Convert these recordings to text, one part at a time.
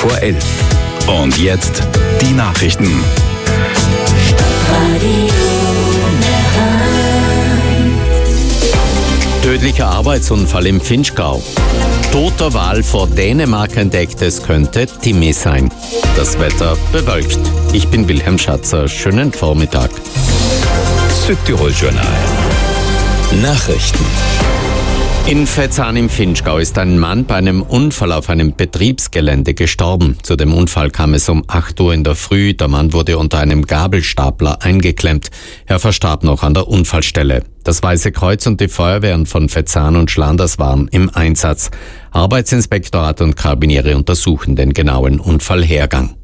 vor 11. Und jetzt die Nachrichten. Tödlicher Arbeitsunfall im Vinschgau. Toter Wal vor Dänemark entdeckt, es könnte Timmy sein. Das Wetter bewölkt. Ich bin Wilhelm Schatzer. Schönen Vormittag. Südtirol-Journal. Nachrichten. In Vetzahn im Vinschgau ist ein Mann bei einem Unfall auf einem Betriebsgelände gestorben. Zu dem Unfall kam es um 8 Uhr in der Früh. Der Mann wurde unter einem Gabelstapler eingeklemmt. Er verstarb noch an der Unfallstelle. Das Weiße Kreuz und die Feuerwehren von Vetzahn und Schlanders waren im Einsatz. Arbeitsinspektorat und Karabiniere untersuchen den genauen Unfallhergang.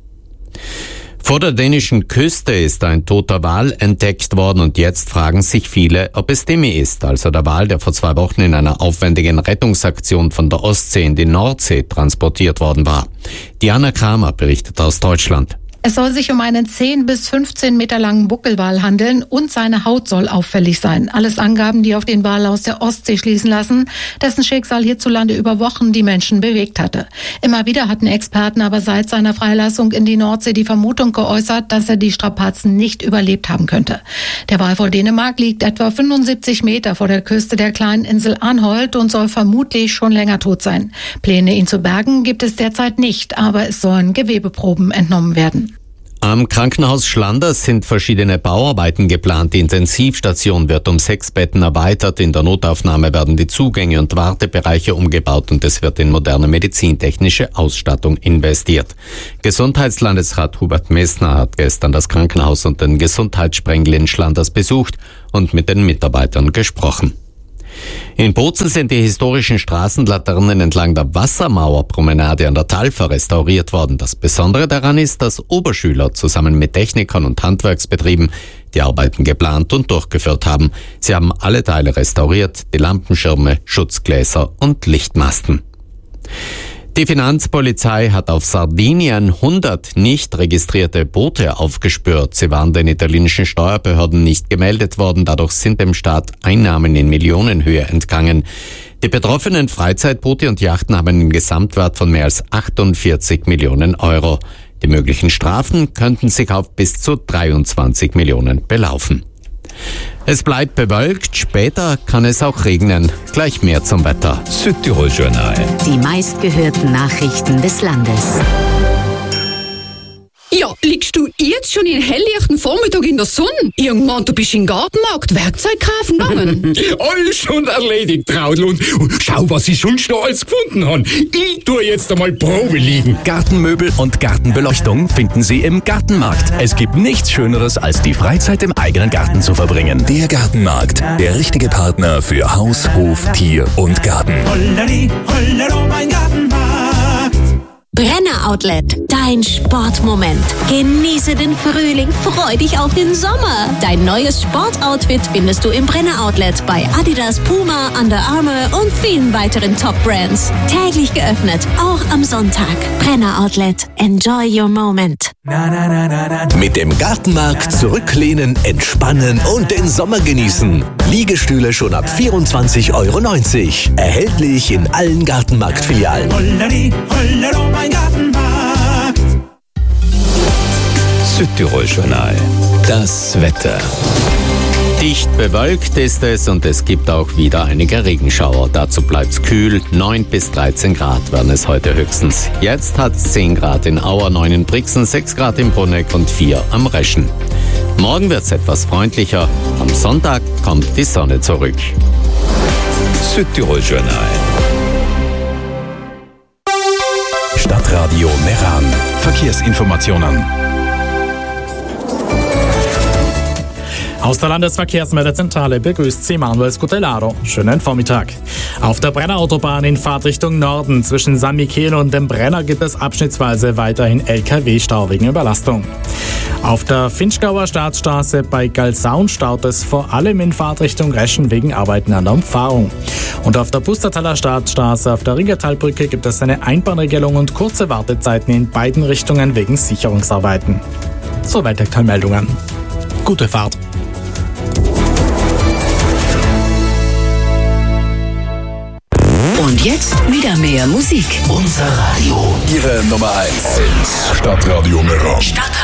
Vor der dänischen Küste ist ein toter Wal entdeckt worden und jetzt fragen sich viele, ob es Timmy ist, also der Wal, der vor 2 Wochen in einer aufwendigen Rettungsaktion von der Ostsee in die Nordsee transportiert worden war. Diana Kramer berichtet aus Deutschland. Es soll sich um einen 10 bis 15 Meter langen Buckelwal handeln und seine Haut soll auffällig sein. Alles Angaben, die auf den Wal aus der Ostsee schließen lassen, dessen Schicksal hierzulande über Wochen die Menschen bewegt hatte. Immer wieder hatten Experten aber seit seiner Freilassung in die Nordsee die Vermutung geäußert, dass er die Strapazen nicht überlebt haben könnte. Der Wal vor Dänemark liegt etwa 75 Meter vor der Küste der kleinen Insel Anholt und soll vermutlich schon länger tot sein. Pläne, ihn zu bergen, gibt es derzeit nicht, aber es sollen Gewebeproben entnommen werden. Am Krankenhaus Schlanders sind verschiedene Bauarbeiten geplant. Die Intensivstation wird um 6 Betten erweitert. In der Notaufnahme werden die Zugänge und Wartebereiche umgebaut und es wird in moderne medizintechnische Ausstattung investiert. Gesundheitslandesrat Hubert Messner hat gestern das Krankenhaus und den Gesundheitssprengel in Schlanders besucht und mit den Mitarbeitern gesprochen. In Bozen sind die historischen Straßenlaternen entlang der Wassermauerpromenade an der Talfer restauriert worden. Das Besondere daran ist, dass Oberschüler zusammen mit Technikern und Handwerksbetrieben die Arbeiten geplant und durchgeführt haben. Sie haben alle Teile restauriert, die Lampenschirme, Schutzgläser und Lichtmasten. Die Finanzpolizei hat auf Sardinien 100 nicht registrierte Boote aufgespürt. Sie waren den italienischen Steuerbehörden nicht gemeldet worden. Dadurch sind dem Staat Einnahmen in Millionenhöhe entgangen. Die betroffenen Freizeitboote und Yachten haben einen Gesamtwert von mehr als 48 Millionen Euro. Die möglichen Strafen könnten sich auf bis zu 23 Millionen belaufen. Es bleibt bewölkt, später kann es auch regnen. Gleich mehr zum Wetter. Südtirol-Journal. Die meistgehörten Nachrichten des Landes. Ja, liegst du jetzt schon in helllichten Vormittag in der Sonne? Irgendwann, du bist im Gartenmarkt Werkzeug kaufen gegangen. Alles schon erledigt, Traudl. Und schau, was ich schon alles gefunden habe. Ich tue jetzt einmal Probe liegen. Gartenmöbel und Gartenbeleuchtung finden Sie im Gartenmarkt. Es gibt nichts Schöneres, als die Freizeit im eigenen Garten zu verbringen. Der Gartenmarkt, der richtige Partner für Haus, Hof, Tier und Garten. Holleri, hollero, mein Gartenmarkt. Brenner Outlet, dein Sportmoment. Genieße den Frühling, freu dich auf den Sommer. Dein neues Sportoutfit findest du im Brenner Outlet bei Adidas, Puma, Under Armour und vielen weiteren Top-Brands. Täglich geöffnet, auch am Sonntag. Brenner Outlet, enjoy your moment. Mit dem Gartenmarkt zurücklehnen, entspannen und den Sommer genießen. Liegestühle schon ab 24,90 €. Erhältlich in allen Gartenmarktfilialen. Holleri, hollero, mein Gartenmarkt. Südtirol-Journal. Das Wetter. Dicht bewölkt ist es und es gibt auch wieder einige Regenschauer. Dazu bleibt's kühl. 9 bis 13 Grad werden es heute höchstens. Jetzt hat's 10 Grad in Auer, 9 in Brixen, 6 Grad in Bruneck und 4 am Reschen. Morgen wird's etwas freundlicher. Am Sonntag kommt die Sonne zurück. Südtirol-Journal. Stadtradio Meran. Verkehrsinformationen. Aus der Landesverkehrsmeldezentrale begrüßt Sie Manuel Scutellaro. Schönen Vormittag. Auf der Brennerautobahn in Fahrtrichtung Norden zwischen San Michele und dem Brenner gibt es abschnittsweise weiterhin LKW-Stau wegen Überlastung. Auf der Vinschgauer Staatsstraße bei Galsaun staut es vor allem in Fahrtrichtung Reschen wegen Arbeiten an der Umfahrung. Und auf der Pustertaler Staatsstraße auf der Ringertalbrücke gibt es eine Einbahnregelung und kurze Wartezeiten in beiden Richtungen wegen Sicherungsarbeiten. Soweit aktuelle Meldungen. Gute Fahrt. Und jetzt wieder mehr Musik. Unser Radio. Ihre Nummer 1. Stadtradio Meran.